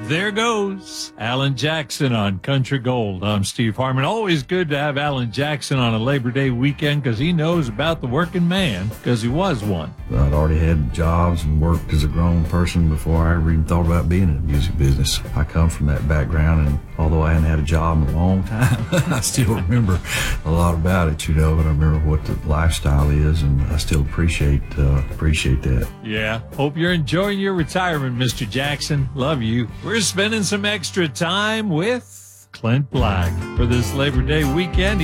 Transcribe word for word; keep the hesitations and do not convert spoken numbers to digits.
There goes Alan Jackson on Country Gold. I'm Steve Harmon. Always good to have Alan Jackson on a Labor Day weekend because he knows about the working man because he was one. I'd already had jobs and worked as a grown person before I ever even thought about being in the music business. I come from that background, and although I hadn't had a job in a long time, I still remember a lot about it, you know, and I remember what the lifestyle is, and I still appreciate uh, appreciate that. Yeah. Hope you're enjoying your retirement, Mister Jackson. Love you. We're spending some extra time with Clint Black for this Labor Day weekend.